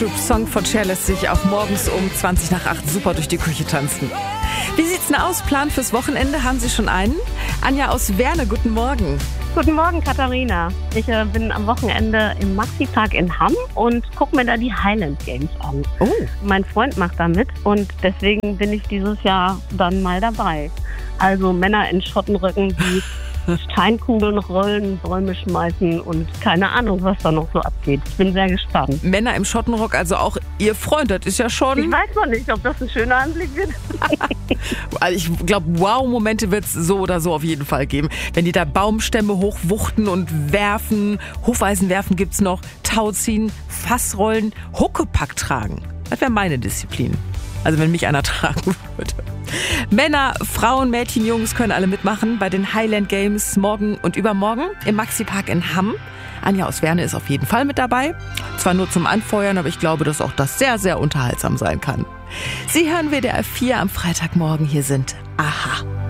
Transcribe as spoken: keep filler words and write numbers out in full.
Group Song for Cher lässt sich auch morgens um zwanzig nach acht super durch die Küche tanzen. Wie sieht's denn aus? Plan fürs Wochenende? Haben Sie schon einen? Anja aus Werne, guten Morgen. Guten Morgen, Katharina. Ich äh, bin am Wochenende im Maxi-Park in Hamm und gucke mir da die Highland Games an. Oh. Mein Freund macht da mit und deswegen bin ich dieses Jahr dann mal dabei. Also Männer in Schottenröcken, die Steinkugeln rollen, Bäume schmeißen und keine Ahnung, was da noch so abgeht. Ich bin sehr gespannt. Männer im Schottenrock, also auch Ihr Freund, das ist ja schon... Ich weiß noch nicht, ob das ein schöner Anblick wird. Also ich glaube, Wow-Momente wird es so oder so auf jeden Fall geben. Wenn die da Baumstämme hochwuchten und werfen, Hufeisen werfen gibt's noch, Tauziehen, Fassrollen, Huckepack tragen. Das wäre meine Disziplin. Also wenn mich einer tragen würde. Männer, Frauen, Mädchen, Jungs können alle mitmachen bei den Highland Games morgen und übermorgen im Maxi-Park in Hamm. Anja aus Werne ist auf jeden Fall mit dabei. Zwar nur zum Anfeuern, aber ich glaube, dass auch das sehr, sehr unterhaltsam sein kann. Sie hören W D R vier am Freitagmorgen. Hier sind Aha.